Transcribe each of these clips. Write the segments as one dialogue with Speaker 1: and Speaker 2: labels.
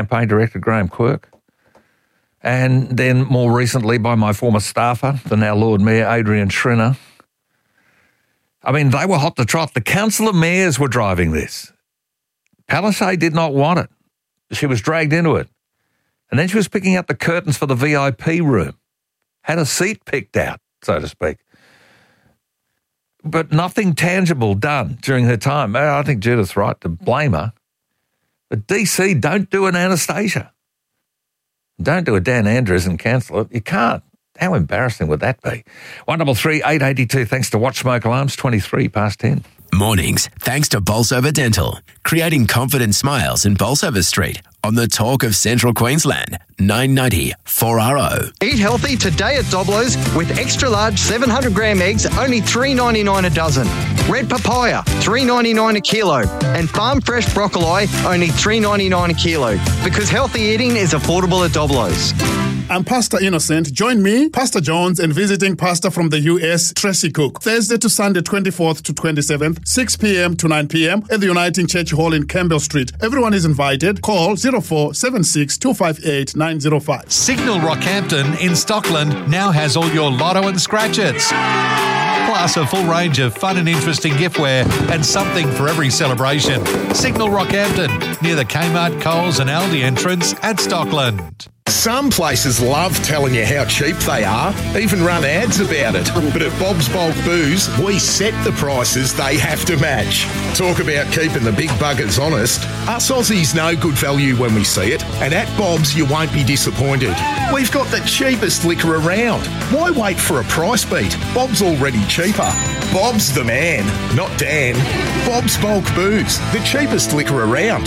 Speaker 1: campaign director, Graham Quirk. And then more recently by my former staffer, the now Lord Mayor, Adrian Schrinner. I mean, they were hot to trot. The Council of Mayors were driving this. Palaszczuk did not want it. She was dragged into it. And then she was picking up the curtains for the VIP room. Had a seat picked out, so to speak. But nothing tangible done during her time. I think Judith's right to blame her. But DC, don't do an Anastasia. Don't do a Dan Andrews and cancel it. You can't. How embarrassing would that be? 133 882. Thanks to Watch Smoke Alarms, 23 past 10.
Speaker 2: Mornings, thanks to Bolsover Dental, creating confident smiles in Bolsover Street on the Talk of Central Queensland, 990 4RO.
Speaker 3: Eat healthy today at Doblo's with extra large 700 gram eggs, only $3.99 a dozen. Red papaya, $3.99 a kilo. And farm fresh broccoli, only $3.99 a kilo. Because healthy eating is affordable at Doblo's.
Speaker 4: I'm Pastor Innocent. Join me, Pastor Jones, and visiting pastor from the US, Tracy Cook, Thursday to Sunday, 24th to 27th, 6 p.m. to 9 p.m. at the Uniting Church Hall in Campbell Street. Everyone is invited. Call 0476 258 905.
Speaker 5: Signal Rockhampton in Stockland now has all your lotto and scratchers. Plus a full range of fun and interesting giftware and something for every celebration. Signal Rockhampton, near the Kmart, Coles and Aldi entrance at Stockland.
Speaker 6: Some places love telling you how cheap they are, even run ads about it. But at Bob's Bulk Booze, we set the prices they have to match. Talk about keeping the big buggers honest. Us Aussies know good value when we see it, and at Bob's you won't be disappointed. We've got the cheapest liquor around. Why wait for a price beat? Bob's already cheaper. Bob's the man, not Dan. Bob's Bulk Booze, the cheapest liquor around.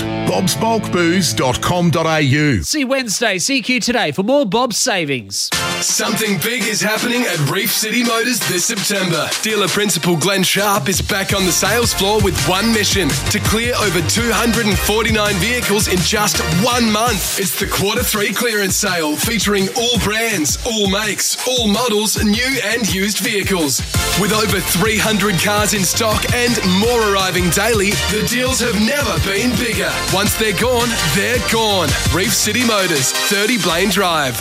Speaker 6: bobsbulkbooze.com.au.
Speaker 7: See Wednesday, CQ today for more Bob's savings.
Speaker 8: Something big is happening at Reef City Motors this September. Dealer principal Glenn Sharp is back on the sales floor with one mission: to clear over 249 vehicles in just 1 month. It's the Q3 clearance sale featuring all brands, all makes, all models, new and used vehicles. With over 300 cars in stock and more arriving daily, the deals have never been bigger. Once they're gone, they're gone. Reef City Motors, 30 Blaine Drive.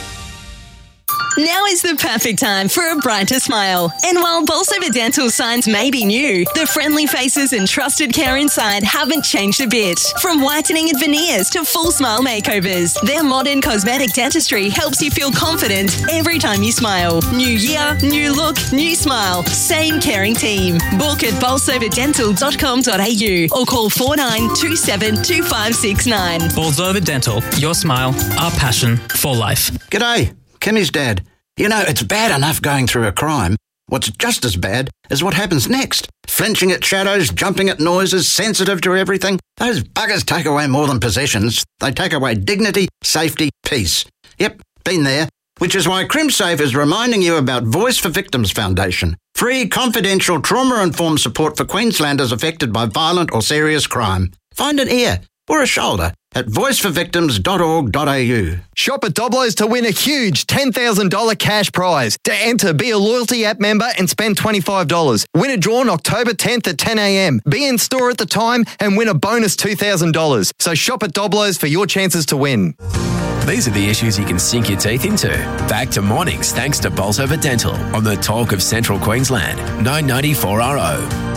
Speaker 9: Now is the perfect time for a brighter smile. And while Bolsover Dental signs may be new, the friendly faces and trusted care inside haven't changed a bit. From whitening and veneers to full smile makeovers, their modern cosmetic dentistry helps you feel confident every time you smile. New year, new look, new smile. Same caring team. Book at bolsoverdental.com.au or call 4927 2569.
Speaker 10: Bolsover Dental, your smile, our passion for life.
Speaker 11: G'day. Kimmy's dad. You know, it's bad enough going through a crime. What's just as bad is what happens next. Flinching at shadows, jumping at noises, sensitive to everything. Those buggers take away more than possessions. They take away dignity, safety, peace. Yep, been there. Which is why CrimSafe is reminding you about Voice for Victims Foundation. Free, confidential, trauma-informed support for Queenslanders affected by violent or serious crime. Find an ear or a shoulder at voiceforvictims.org.au.
Speaker 3: Shop at Doblo's to win a huge $10,000 cash prize. To enter, be a loyalty app member and spend $25. Win a draw on October 10th at 10 a.m. Be in store at the time and win a bonus $2,000. So shop at Doblo's for your chances to win.
Speaker 2: These are the issues you can sink your teeth into. Back to mornings thanks to Bolsover Dental on the Talk of Central Queensland, 990 4RO.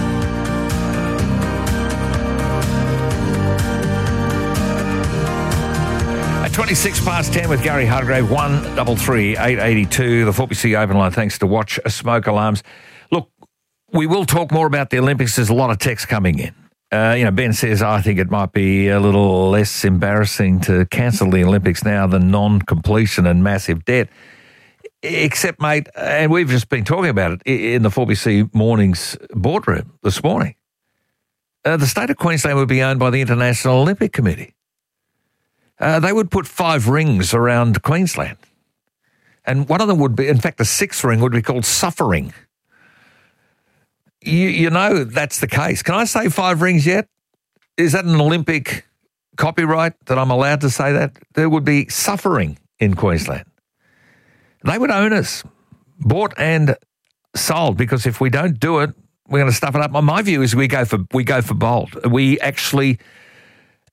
Speaker 1: 26 past 10 with Gary Hargrave, 133 882. The 4PC open line, thanks to Watch Smoke Alarms. Look, we will talk more about the Olympics. There's a lot of text coming in. Ben says, I think it might be a little less embarrassing to cancel the Olympics now than non-completion and massive debt. Except, mate, and we've just been talking about it in the 4BC Mornings boardroom this morning. The state of Queensland would be owned by the International Olympic Committee. They would put 5 rings around Queensland. And one of them would be, in fact, the 6th ring would be called Suffering. You know that's the case. Can I say 5 rings yet? Is that an Olympic copyright that I'm allowed to say that? There would be Suffering in Queensland. They would own us, bought and sold, because if we don't do it, we're going to stuff it up. My view is we go for bold. We actually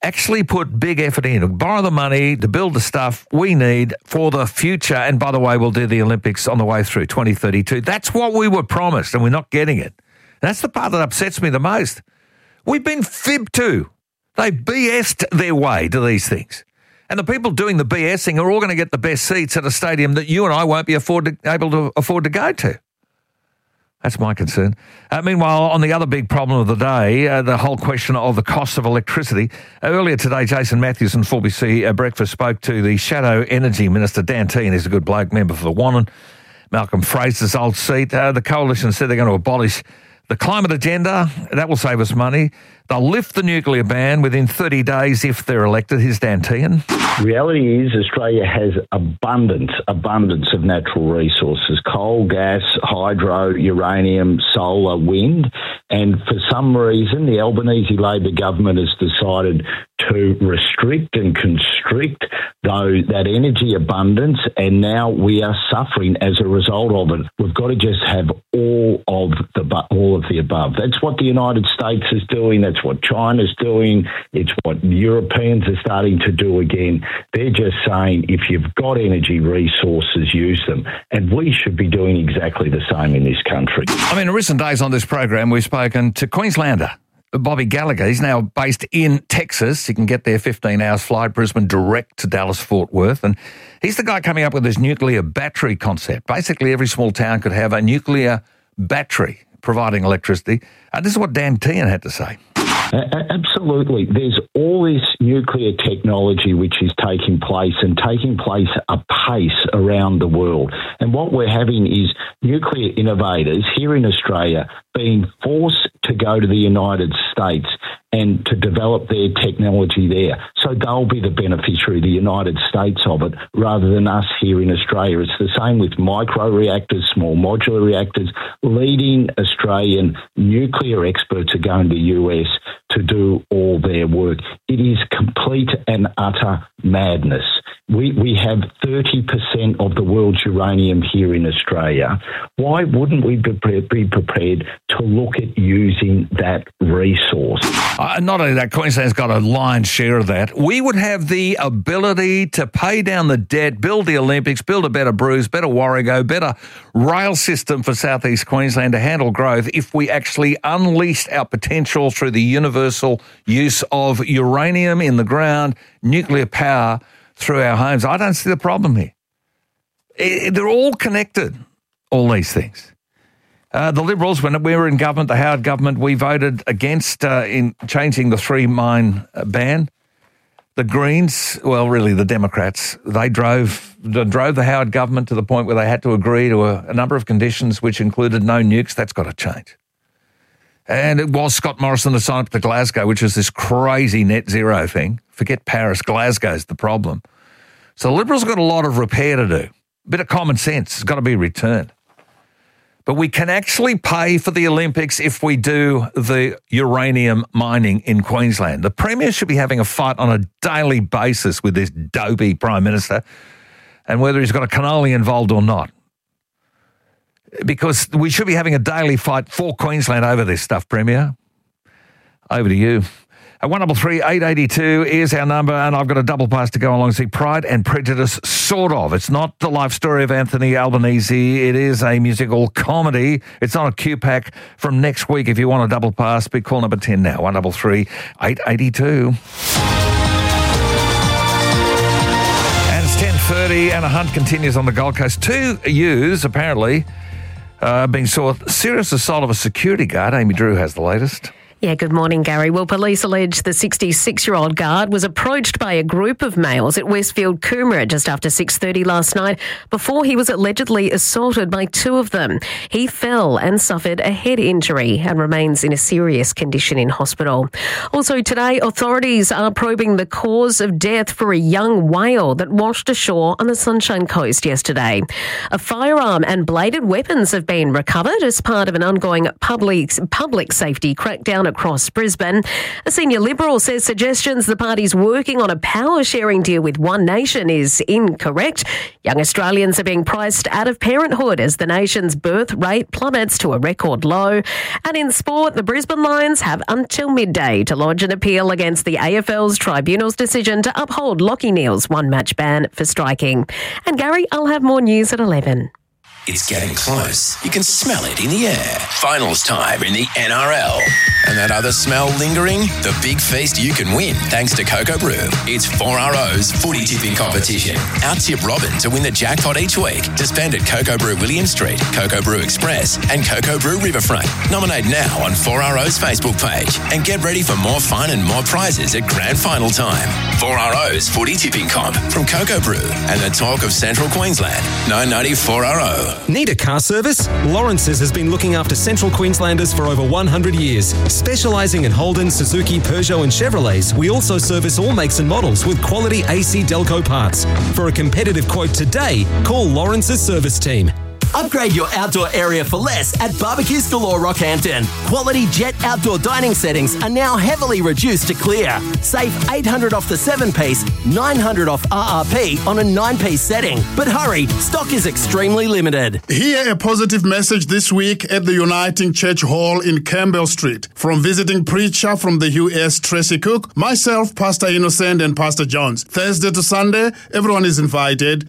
Speaker 1: actually put big effort in, borrow the money to build the stuff we need for the future. And by the way, we'll do the Olympics on the way through 2032. That's what we were promised, and we're not getting it. That's the part that upsets me the most. We've been fibbed to. They BS'd their way to these things. And the people doing the BSing are all going to get the best seats at a stadium that you and I won't be able to afford to go to. That's my concern. Meanwhile, on the other big problem of the day, the whole question of the cost of electricity. Earlier today, Jason Matthews on 4BC Breakfast spoke to the Shadow Energy Minister, Dan Tehan. He's a good bloke, member for the Wannon. Malcolm Fraser's old seat. The coalition said they're going to abolish the climate agenda. That will save us money. They'll lift the nuclear ban within 30 days if they're elected. Here's Dan Tehan.
Speaker 12: The reality is Australia has abundance of natural resources: coal, gas, hydro, uranium, solar, wind. And for some reason, the Albanese Labor government has decided to restrict and constrict that energy abundance, and now we are suffering as a result of it. We've got to just have all of the above. That's what the United States is doing. That's what China's doing. It's what Europeans are starting to do again. They're just saying, if you've got energy resources, use them. And we should be doing exactly the same in this country.
Speaker 1: I mean, in recent days on this program, we've spoken to Queenslander Bobby Gallagher. He's now based in Texas. You can get there 15 hours flight, Brisbane direct to Dallas-Fort Worth. And he's the guy coming up with this nuclear battery concept. Basically, every small town could have a nuclear battery providing electricity. This is what Dan Tehan had to say.
Speaker 12: Absolutely. There's all this nuclear technology which is taking place apace around the world. And what we're having is nuclear innovators here in Australia being forced to go to the United States and to develop their technology there. So they'll be the beneficiary, the United States, of it, rather than us here in Australia. It's the same with micro-reactors, small modular reactors. Leading Australian nuclear experts are going to the US to do all their work. It is complete and utter madness. We have 30% of the world's uranium here in Australia. Why wouldn't we be prepared to look at using that resource?
Speaker 1: Not only that, Queensland's got a lion's share of that. We would have the ability to pay down the debt, build the Olympics, build a better Bruce, better Warrego, better rail system for southeast Queensland to handle growth if we actually unleashed our potential through the universal use of uranium in the ground, nuclear power through our homes. I don't see the problem here. They're all connected, all these things. The Liberals, when we were in government, the Howard government, we voted against in changing the 3-mine ban. The Greens, well, really the Democrats, they drove the Howard government to the point where they had to agree to a number of conditions which included no nukes. That's got to change. And it was Scott Morrison that signed up to Glasgow, which is this crazy net zero thing. Forget Paris, Glasgow's the problem. So the Liberals have got a lot of repair to do. A bit of common sense has got to be returned. But we can actually pay for the Olympics if we do the uranium mining in Queensland. The Premier should be having a fight on a daily basis with this dopey Prime Minister and whether he's got a cannoli involved or not. Because we should be having a daily fight for Queensland over this stuff, Premier. Over to you. 133 882 is our number, and I've got a double pass to go along. See, Pride and Prejudice, sort of. It's not the life story of Anthony Albanese. It is a musical comedy. It's on a Q-Pack from next week. If you want a double pass, be call number 10 now, 133 882. And it's 10:30, and a hunt continues on the Gold Coast. 2 youths, apparently, being sought serious assault of a security guard. Amy Drew has the latest.
Speaker 13: Yeah, good morning, Gary. Well, police allege the 66-year-old guard was approached by a group of males at Westfield Coomera just after 6:30 last night before he was allegedly assaulted by 2 of them. He fell and suffered a head injury and remains in a serious condition in hospital. Also today, authorities are probing the cause of death for a young whale that washed ashore on the Sunshine Coast yesterday. A firearm and bladed weapons have been recovered as part of an ongoing public safety crackdown at across Brisbane. A senior Liberal says suggestions the party's working on a power-sharing deal with One Nation is incorrect. Young Australians are being priced out of parenthood as the nation's birth rate plummets to a record low. And in sport, the Brisbane Lions have until midday to lodge an appeal against the AFL's tribunal's decision to uphold Lachie Neale's one-match ban for striking. And Gary, I'll have more news at 11.
Speaker 2: It's getting close. You can smell it in the air. Finals time in the NRL. And that other smell lingering? The big feast you can win thanks to Cocoa Brew. It's 4RO's footy tipping competition. Out-tip Robin to win the jackpot each week to spend at Cocoa Brew William Street, Cocoa Brew Express and Cocoa Brew Riverfront. Nominate now on 4RO's Facebook page and get ready for more fun and more prizes at grand final time. 4RO's footy tipping comp from Cocoa Brew and the talk of Central Queensland. 990 4RO.
Speaker 14: Need a car service? Lawrence's has been looking after Central Queenslanders for over 100 years. Specialising in Holden, Suzuki, Peugeot and Chevrolets, we also service all makes and models with quality AC Delco parts. For a competitive quote today, call Lawrence's service team.
Speaker 15: Upgrade your outdoor area for less at Barbecues Galore Rockhampton. Quality Jet outdoor dining settings are now heavily reduced to clear. Save $800 off the 7-piece, $900 off RRP on a 9-piece setting. But hurry, stock is extremely limited.
Speaker 4: Hear a positive message this week at the Uniting Church Hall in Campbell Street. From visiting preacher from the US, Tracy Cook, myself, Pastor Innocent and Pastor Jones. Thursday to Sunday, everyone is invited.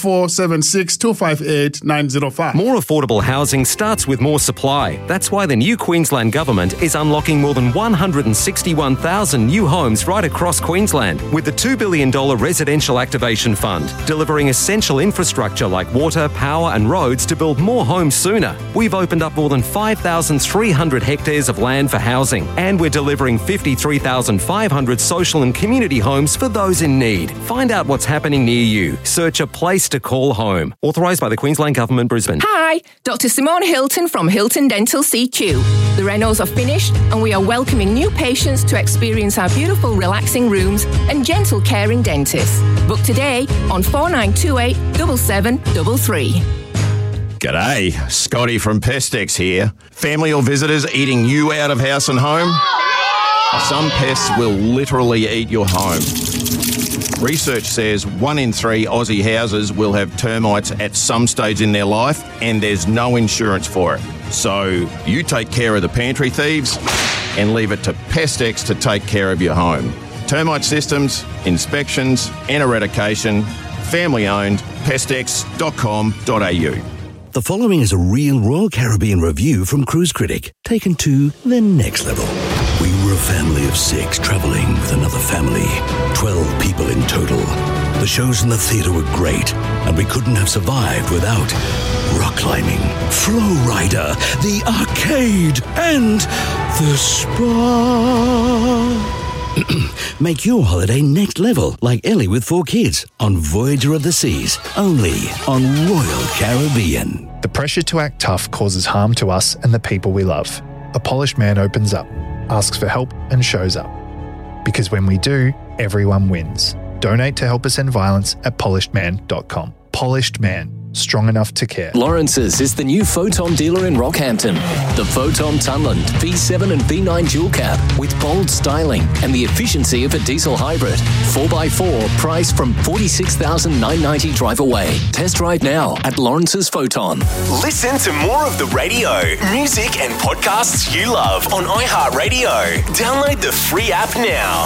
Speaker 4: 0476 258 905.
Speaker 14: More affordable housing starts with more supply. That's why the new Queensland Government is unlocking more than 161,000 new homes right across Queensland with the $2 billion Residential Activation Fund, delivering essential infrastructure like water, power and roads to build more homes sooner. We've opened up more than 5,300 hectares of land for housing, and we're delivering 53,500 social and community homes for those in need. Find out what's happening near you. Search a place to call home. Authorised by the Queensland Government, Brisbane.
Speaker 16: Hi, Dr. Simone Hilton from Hilton Dental CQ. The renos are finished and we are welcoming new patients to experience our beautiful relaxing rooms and gentle caring dentists. Book today on 4928 7733.
Speaker 17: G'day, Scotty from Pestex here. Family or visitors eating you out of house and home? Some pests will literally eat your home. Research says 1 in 3 Aussie houses will have termites at some stage in their life, and there's no insurance for it. So you take care of the pantry thieves and leave it to Pestex to take care of your home. Termite systems, inspections and eradication. Family owned. Pestex.com.au.
Speaker 18: The following is a real Royal Caribbean review from Cruise Critic, taken to the next level. We were a family of 6 travelling with another family, 12 people in total. The shows in the theatre were great, and we couldn't have survived without rock climbing, Flow Rider, the arcade, and the spa. Make your holiday next level, like Ellie with 4 kids, on Voyager of the Seas, only on Royal Caribbean.
Speaker 19: The pressure to act tough causes harm to us and the people we love. A polished man opens up, asks for help and shows up. Because when we do, everyone wins. Donate to help us end violence at polishedman.com. Polished Man. Strong enough to care.
Speaker 20: Lawrence's is the new Photon dealer in Rockhampton. The Photon Tunland V7 and V9 dual cab with bold styling and the efficiency of a diesel hybrid. 4x4 priced from $46,990 drive away. Test drive now at Lawrence's Photon.
Speaker 21: Listen to more of the radio, music and podcasts you love on iHeartRadio. Download the free app now.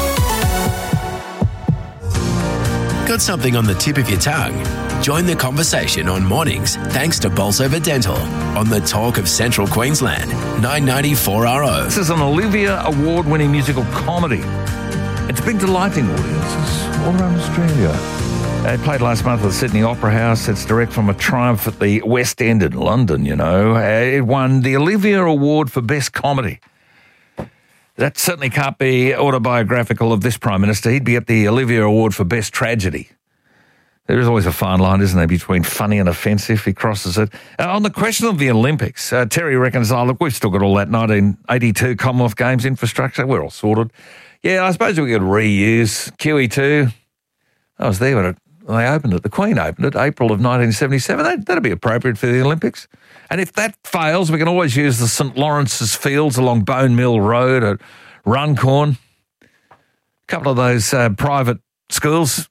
Speaker 2: Got something on the tip of your tongue? Join the conversation on mornings thanks to Bolsover Dental on the talk of Central Queensland, 990 4RO.
Speaker 1: This is an Olivia Award-winning musical comedy. It's been delighting audiences all around Australia. It played last month at the Sydney Opera House. It's direct from a triumph at the West End in London, you know. It won the Olivia Award for Best Comedy. That certainly can't be autobiographical of this Prime Minister. He'd be at the Olivia Award for Best Tragedy. There is always a fine line, isn't there, between funny and offensive. He crosses it. On the question of the Olympics, Terry reckons, look, we've still got all that 1982 Commonwealth Games infrastructure. We're all sorted. Yeah, I suppose we could reuse QE2. I was there when They opened it. The Queen opened it, April of 1977. That'd be appropriate for the Olympics. And if that fails, we can always use the St Lawrence's Fields along Bone Mill Road at Runcorn. A couple of those private schools,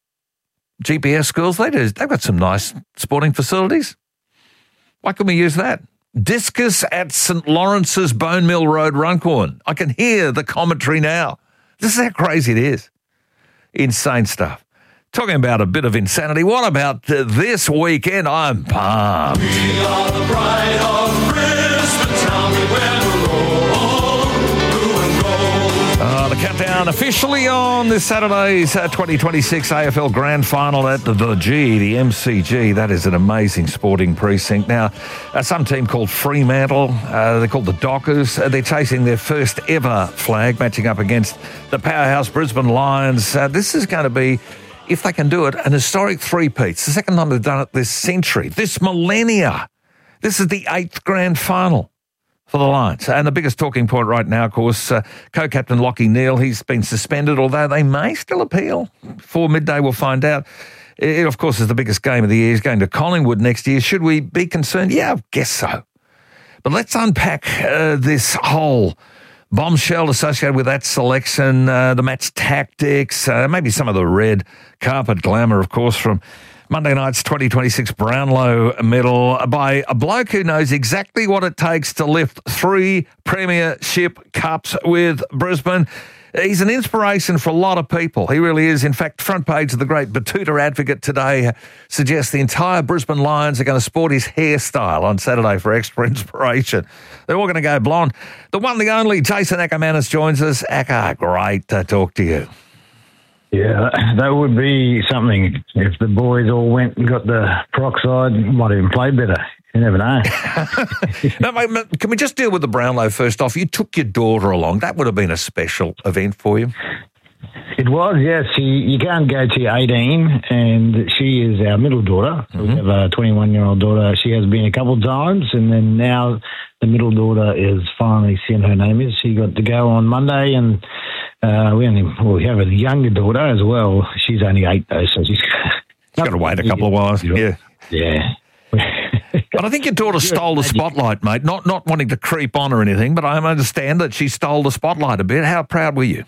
Speaker 1: GPS schools, they've got some nice sporting facilities. Why couldn't we use that? Discus at St Lawrence's Bone Mill Road, Runcorn. I can hear the commentary now. This is how crazy it is. Insane stuff. Talking about a bit of insanity, what about this weekend? I'm pumped.
Speaker 5: We are the pride of Brisbane town. We wear the roll, blue and gold.
Speaker 1: The countdown officially on this Saturday's 2026 AFL Grand Final at the MCG. That is an amazing sporting precinct. Now, some team called Fremantle, they're called the Dockers. They're chasing their first ever flag, matching up against the powerhouse Brisbane Lions. This is going to be, if they can do it, an historic three-peat. It's the second time they've done it this century, this millennia. This is the 8th Grand Final for the Lions. And the biggest talking point right now, of course, co-captain Lachie Neale, he's been suspended, although they may still appeal. Before midday, we'll find out. It, of course, is the biggest game of the year. He's going to Collingwood next year. Should we be concerned? Yeah, I guess so. But let's unpack this whole bombshell associated with that selection, the match tactics, maybe some of the red carpet glamour, of course, from Monday night's 2026 Brownlow medal by a bloke who knows exactly what it takes to lift 3 premiership cups with Brisbane. He's an inspiration for a lot of people. He really is. In fact, front page of the great Batuta Advocate today suggests the entire Brisbane Lions are going to sport his hairstyle on Saturday for extra inspiration. They're all going to go blonde. The one, the only, Jason Ackermanis joins us. Acker, great to talk to you.
Speaker 22: Yeah, that would be something. If the boys all went and got the peroxide, might even play better. You never know.
Speaker 1: No, mate, can we just deal with the Brownlow first off? You took your daughter along. That would have been a special event for you.
Speaker 22: It was, yes. You can't go to 18, and she is our middle daughter. Mm-hmm. We have a 21-year-old daughter. She has been a couple of times, and then now the middle daughter is finally seeing her name is. She got to go on Monday, and we have a younger daughter as well. She's only 8, though, so she's
Speaker 1: got to wait a couple of whiles. Yeah.
Speaker 22: Yeah.
Speaker 1: But I think your daughter stole the spotlight, mate. Not wanting to creep on or anything, but I understand that she stole the spotlight a bit. How proud were you?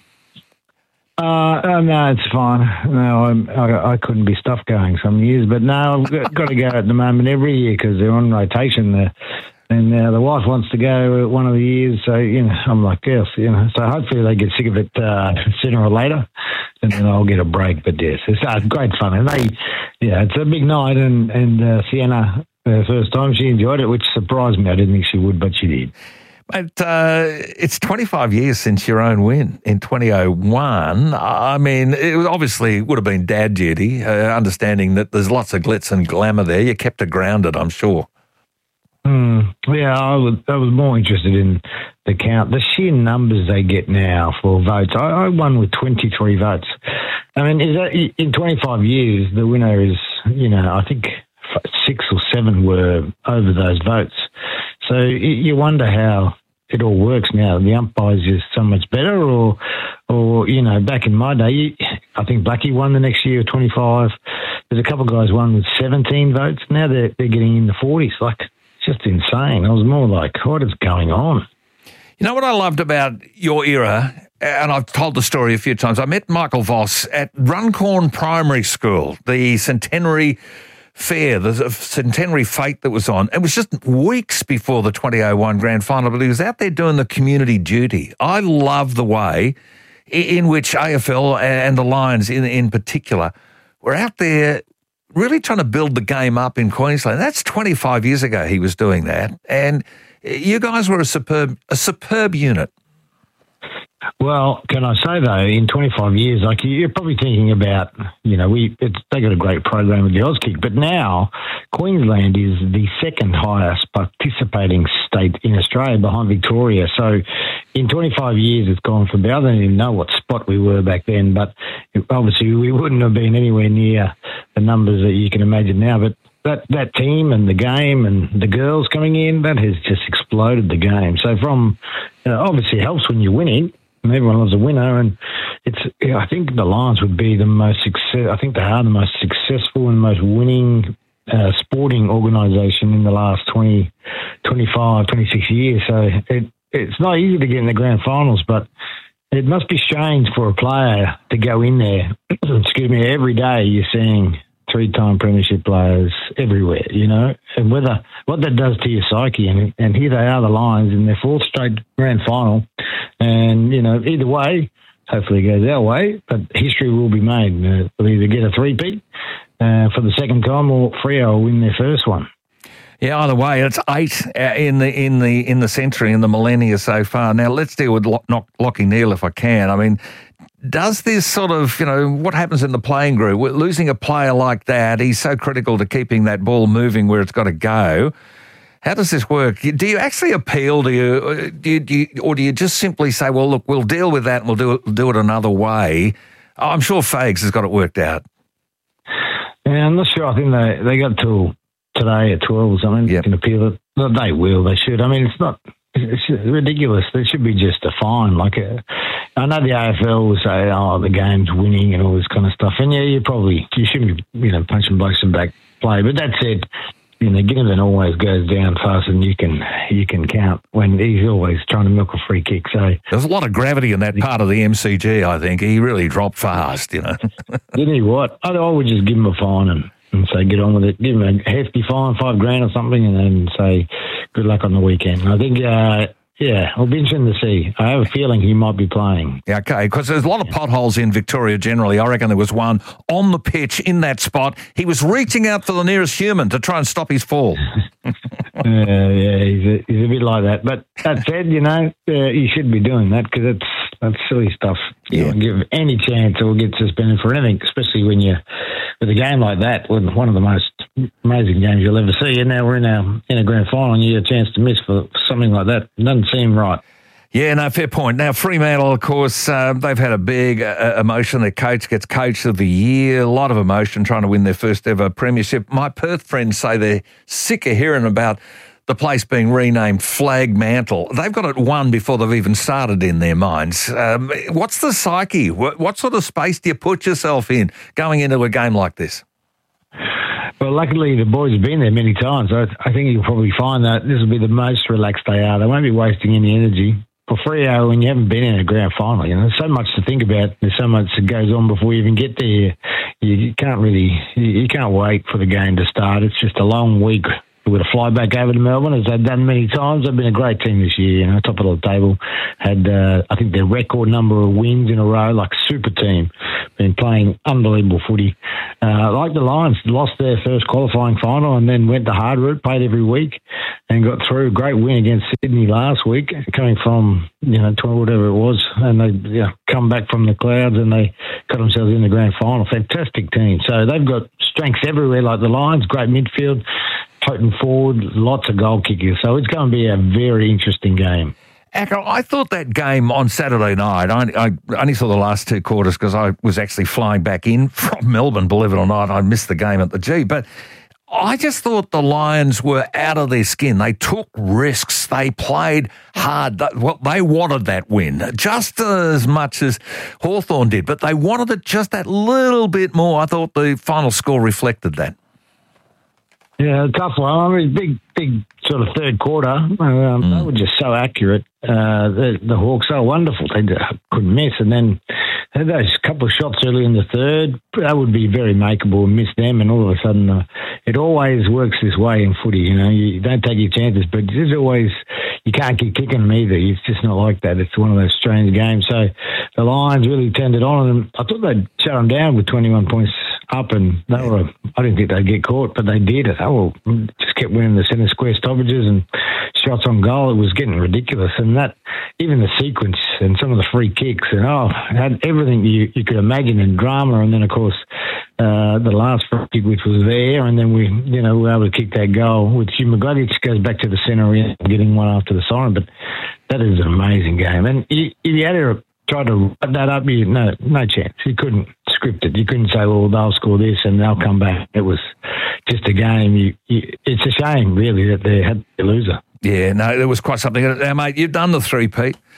Speaker 22: No, it's fine. No, I couldn't be stuffed going some years, but no, I've got to go at the moment every year because they're on rotation there. And the wife wants to go one of the years, so, I'm like, yes, so hopefully they get sick of it sooner or later, and then I'll get a break. But yes, it's great fun. And it's a big night, and Sienna, the first time, she enjoyed it, which surprised me. I didn't think she would, but she did.
Speaker 1: Mate, it's 25 years since your own win in 2001. I mean, it would have been dad duty, understanding that there's lots of glitz and glamour there. You kept her grounded, I'm sure.
Speaker 22: Yeah, I was more interested in the count, the sheer numbers they get now for votes. I won with 23 votes. I mean, in 25 years, the winner is, I think 6 or 7 were over those votes. So you wonder how it all works now. The umpires is so much better, or back in my day, I think Blackie won the next year, 25. There's a couple of guys won with 17 votes. Now they're getting in the 40s. Like, just insane. I was more like, what is going on?
Speaker 1: You know what I loved about your era, and I've told the story a few times, I met Michael Voss at Runcorn Primary School, the centenary fair, the centenary fete that was on. It was just weeks before the 2001 Grand Final, but he was out there doing the community duty. I love the way in which AFL and the Lions in particular were out there really trying to build the game up in Queensland. That's 25 years ago he was doing that. And you guys were a superb unit.
Speaker 22: Well, can I say, though, in 25 years, like you're probably thinking about, they got a great program with the Auskick, but now Queensland is the second highest participating state in Australia behind Victoria. So in 25 years, it's gone from there. I don't even know what spot we were back then, but obviously we wouldn't have been anywhere near the numbers that you can imagine now. But that team and the game and the girls coming in, that has just exploded the game. So obviously it helps when you're winning. and everyone loves a winner. And I think the Lions would be the most success. I think they are the most successful and most winning sporting organisation in the last 20, 25, 26 years. So it's not easy to get in the grand finals, but it must be strange for a player to go in there. Excuse me, every day you're seeing 3-time premiership players everywhere, you know, and what that does to your psyche. And here they are, the Lions, in their 4th straight grand final. And, you know, either way, hopefully it goes our way, but history will be made. They'll either get a three-peat for the second time, or Freo will win their first one.
Speaker 1: Yeah, either way, it's 8 in the century, in the millennia so far. Now, let's deal with Lachie Neale if I can. I mean, does this sort of, you know, what happens in the playing group? Losing a player like that, he's so critical to keeping that ball moving where it's got to go. How does this work? Do you actually appeal? Do you just simply say, well, look, we'll deal with that and we'll do it another way? I'm sure Fags has got it worked out.
Speaker 22: Yeah, I'm not sure. I think they got till today at 12 or something. Yep. Can appeal it. No, they will. They should. I mean, it's ridiculous. There should be just a fine. I know the AFL will say, oh, the game's winning and all this kind of stuff. And yeah, you shouldn't be, you know, punching blokes in back play. But that said, you know, Ginnivan always goes down faster than you can count when he's always trying to milk a free kick. So
Speaker 1: there's a lot of gravity in that part of the MCG, I think. He really dropped fast, you know.
Speaker 22: Didn't he? What? I would just give him a fine and say, get on with it. Give him a hefty fine, $5,000 or something, and then say, good luck on the weekend. I think, it'll be interesting to see. I have a feeling he might be playing.
Speaker 1: Yeah, okay, because there's a lot of potholes in Victoria generally. I reckon there was one on the pitch in that spot. He was reaching out for the nearest human to try and stop his fall.
Speaker 22: He's a bit like that. But that said, you know, you should be doing that because that's silly stuff. You don't give any chance or get suspended for anything, especially when you're with a game like that, one of the most amazing games you'll ever see. And now we're in a grand final and you get a chance to miss for something like that. It doesn't seem right.
Speaker 1: Yeah, no, fair point. Now, Fremantle, of course, they've had a big emotion. Their coach gets Coach of the Year. A lot of emotion trying to win their first ever premiership. My Perth friends say they're sick of hearing about the place being renamed Flagmantle. They've got it won before they've even started in their minds. What's the psyche? What sort of space do you put yourself in going into a game like this?
Speaker 22: Well, luckily the boys have been there many times. I think you'll probably find that this will be the most relaxed they are. They won't be wasting any energy. For Freo, when you haven't been in a grand final, you know, there's so much to think about. There's so much that goes on before you even get there. You can't wait for the game to start. It's just a long week. We're going to fly back over to Melbourne, as they've done many times. They've been a great team this year, you know, top of the table. Had, I think, their record number of wins in a row, like super team. Been playing unbelievable footy. Like the Lions, lost their first qualifying final and then went the hard route, played every week and got through. Great win against Sydney last week, coming from, you know, 12, whatever it was. And they come back from the clouds and they got themselves in the grand final. Fantastic team. So they've got strengths everywhere, like the Lions, great midfield, potent forward, lots of goal kickers. So it's going to be a very interesting game.
Speaker 1: Acker, I thought that game on Saturday night, I only saw the last 2 quarters because I was actually flying back in from Melbourne, believe it or not. I missed the game at the G. But I just thought the Lions were out of their skin. They took risks. They played hard. They wanted that win just as much as Hawthorn did, but they wanted it just that little bit more. I thought the final score reflected that.
Speaker 22: Yeah, tough one. I mean, big sort of third quarter. They were just so accurate. The Hawks are wonderful. They couldn't miss. And then they had those couple of shots early in the third. That would be very makeable and miss them. And all of a sudden, it always works this way in footy. You know, you don't take your chances, but there's always, you can't keep kicking them either. It's just not like that. It's one of those strange games. So the Lions really turned it on. And I thought they'd shut them down with 21 points up, and they were, I didn't think they'd get caught, but they did. They just kept winning the centre square stoppages and shots on goal. It was getting ridiculous. And that, even the sequence and some of the free kicks, and had everything you could imagine in drama. And then, of course, the last free kick, which was there, and then we were able to kick that goal, which Hugh McGladic goes back to the centre, getting one after the siren. But that is an amazing game. And if you had to try to wrap that up, no chance. You couldn't script it. You couldn't say, well, they'll score this and they'll come back. It was just a game. It's a shame, really, that they had the loser.
Speaker 1: Yeah, no, it was quite something. Now, mate, you've done the three-peat.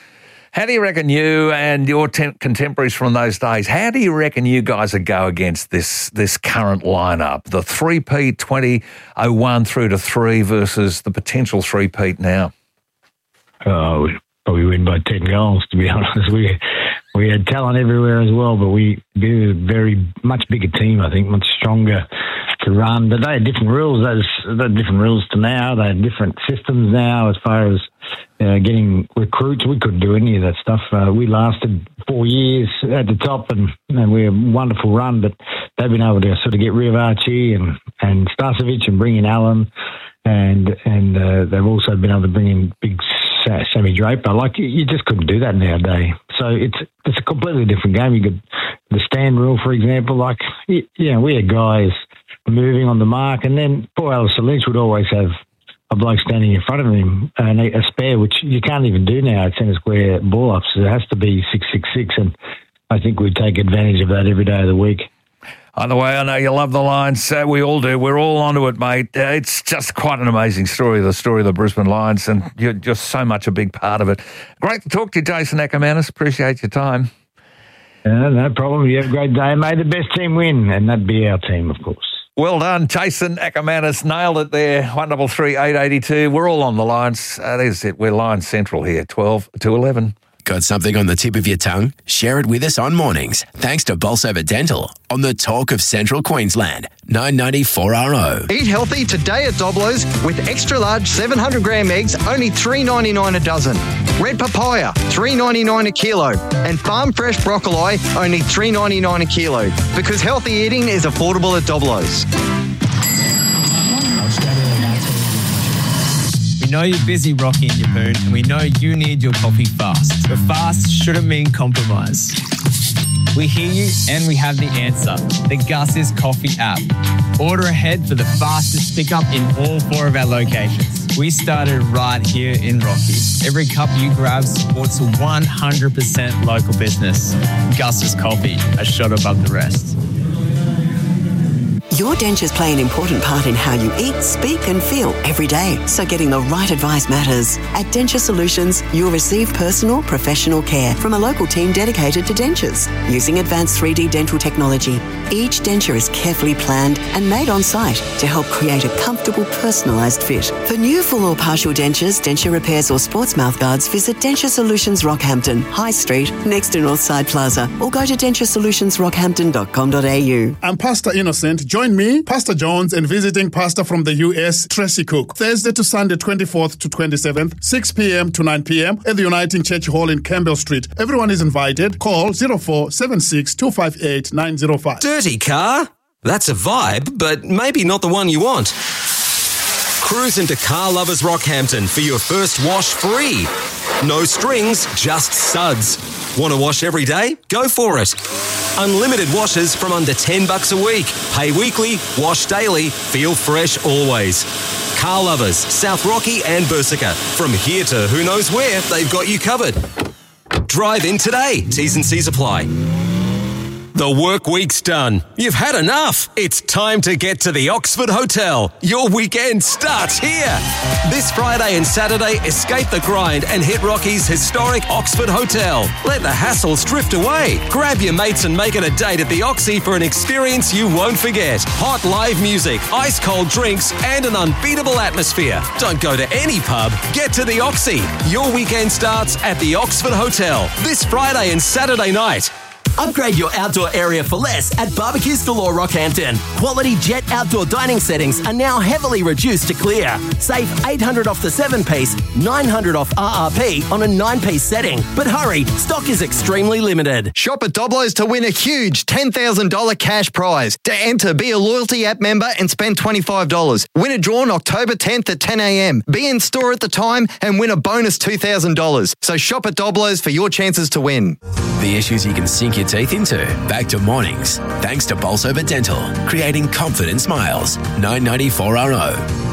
Speaker 1: How do you reckon you and your contemporaries from those days, how do you reckon you guys would go against this current lineup? The 3-peat 2001 through to 3 versus the potential 3-peat now?
Speaker 22: Oh, we probably win by 10 goals, to be honest. We had talent everywhere as well, but we were a very much bigger team, I think, much stronger to run. But they had different rules. They had different rules to now. They had different systems now as far as getting recruits. We couldn't do any of that stuff. We lasted 4 years at the top, and we had a wonderful run, but they've been able to sort of get rid of Archie and Starcevic and bring in Allen, and they've also been able to bring in big Sammy Draper. Like, you just couldn't do that nowadays. So it's a completely different game. You got the stand rule, for example. Like, we had guys moving on the mark, and then poor Alistair Lynch would always have a bloke standing in front of him and a spare, which you can't even do now at centre square ball ups. It has to be 6-6-6, and I think we take advantage of that every day of the week.
Speaker 1: Either way, I know you love the Lions. We all do. We're all onto it, mate. It's just quite an amazing story, the story of the Brisbane Lions, and you're just so much a big part of it. Great to talk to you, Jason Ackermanis. Appreciate your time.
Speaker 22: No problem. You have a great day. May the best team win, and that'd be our team, of course.
Speaker 1: Well done, Jason Ackermanis. Nailed it there. 133 882. We're all on the Lions. There's it. We're Lions Central here, 12 to 11.
Speaker 2: Got something on the tip of your tongue? Share it with us on mornings. Thanks to Bolsover Dental on the Talk of Central Queensland. 994RO.
Speaker 3: Eat healthy today at Doblo's with extra large 700-gram eggs, only $3.99 a dozen. Red papaya, $3.99 a kilo. And farm fresh broccoli, only $3.99 a kilo. Because healthy eating is affordable at Doblo's.
Speaker 6: We know you're busy, Rocky and Yapoon, and we know you need your coffee fast. But fast shouldn't mean compromise. We hear you and we have the answer. The Gus's Coffee app. Order ahead for the fastest pickup in all 4 of our locations. We started right here in Rocky. Every cup you grab supports a 100% local business. Gus's Coffee, a shot above the rest.
Speaker 7: Your dentures play an important part in how you eat, speak and feel every day. So getting the right advice matters. At Denture Solutions, you'll receive personal, professional care from a local team dedicated to dentures. Using advanced 3D dental technology, each denture is carefully planned and made on site to help create a comfortable, personalised fit. For new full or partial dentures, denture repairs or sports mouth guards, visit Denture Solutions Rockhampton, High Street, next to Northside Plaza, or go to denturesolutionsrockhampton.com.au.
Speaker 4: I'm Pastor Innocent. Join me, Pastor Jones, and visiting pastor from the US, Tracy Cook. Thursday to Sunday, 24th to 27th, 6 p.m. to 9 p.m. at the Uniting Church Hall in Campbell Street. Everyone is invited. Call 0476 258 905.
Speaker 14: Dirty car? That's a vibe, but maybe not the one you want. Cruise into Car Lovers Rockhampton for your first wash free. No strings, just suds. Want to wash every day? Go for it. Unlimited washes from under $10 a week. Pay weekly, wash daily, feel fresh always. Car Lovers, South Rocky and Bursica. From here to who knows where, they've got you covered. Drive in today. T's and C's apply. The work week's done. You've had enough. It's time to get to the Oxford Hotel. Your weekend starts here. This Friday and Saturday, escape the grind and hit Rocky's historic Oxford Hotel. Let the hassles drift away. Grab your mates and make it a date at the Oxy for an experience you won't forget. Hot live music, ice cold drinks, and an unbeatable atmosphere. Don't go to any pub. Get to the Oxy. Your weekend starts at the Oxford Hotel this Friday and Saturday night.
Speaker 15: Upgrade your outdoor area for less at Barbecues Galore Rockhampton. Quality Jet outdoor dining settings are now heavily reduced to clear. Save $800 off the 7-piece, $900 off RRP on a 9-piece setting. But hurry, stock is extremely limited.
Speaker 3: Shop at Doblo's to win a huge $10,000 cash prize. To enter, be a loyalty app member and spend $25. Win a draw on October 10th at 10 a.m. Be in store at the time and win a bonus $2,000. So shop at Doblo's for your chances to win.
Speaker 2: The issues you can sink your teeth into. Back to mornings. Thanks to Bolsover Dental. Creating confident smiles. 994RO.